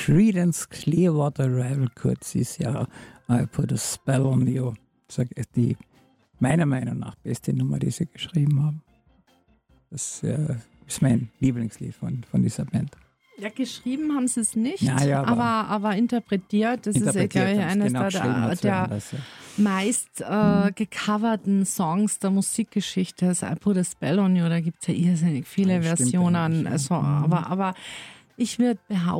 Creedence Clearwater Revival ist ja I Put a Spell on You. Die meiner Meinung nach beste Nummer, die sie geschrieben haben. Das ist mein Lieblingslied von dieser Band. Ja, geschrieben haben sie es nicht, ja, aber interpretiert. Das ist, glaube ich, eines der meist gecoverten Songs der Musikgeschichte. Das I Put a Spell on You, da gibt es ja irrsinnig viele Versionen. Also, aber ich würde behaupten,